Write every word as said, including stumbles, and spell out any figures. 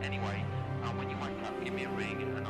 Anyway, uh, when you wake up, give me a ring.